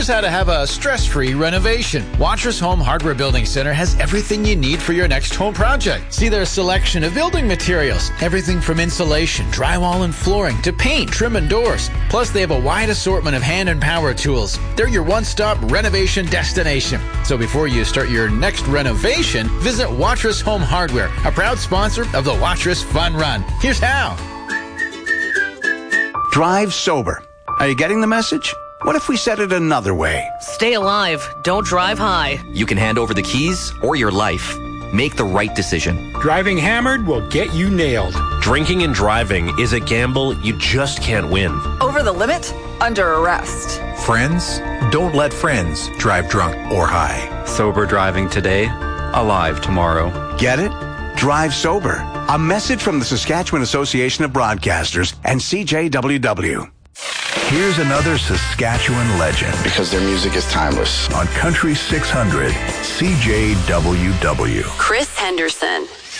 here's how to have a stress-free renovation. Watrous Home Hardware Building Center has everything you need for your next home project. See their selection of building materials, everything from insulation, drywall and flooring, to paint, trim, and doors. Plus, they have a wide assortment of hand and power tools. They're your one-stop renovation destination. So before you start your next renovation, visit Watrous Home Hardware, a proud sponsor of the Watrous Fun Run. Here's how. Drive sober. Are you getting the message? What if we said it another way? Stay alive. Don't drive high. You can hand over the keys or your life. Make the right decision. Driving hammered will get you nailed. Drinking and driving is a gamble you just can't win. Over the limit? Under arrest. Friends? Don't let friends drive drunk or high. Sober driving today, alive tomorrow. Get it? Drive sober. A message from the Saskatchewan Association of Broadcasters and CJWW. Here's another Saskatchewan legend. Because their music is timeless. On Country 600, CJWW. Chris Henderson.